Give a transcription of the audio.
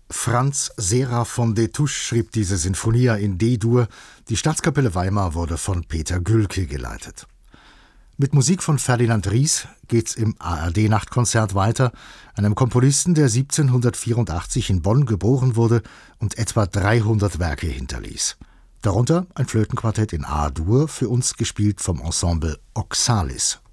Franz Seraph von Destouches schrieb diese Sinfonia in D-Dur. Die Staatskapelle Weimar wurde von Peter Gülke geleitet. Mit Musik von Ferdinand Ries geht's im ARD-Nachtkonzert weiter, einem Komponisten, der 1784 in Bonn geboren wurde und etwa 300 Werke hinterließ. Darunter ein Flötenquartett in A-Dur, für uns gespielt vom Ensemble Oxalis.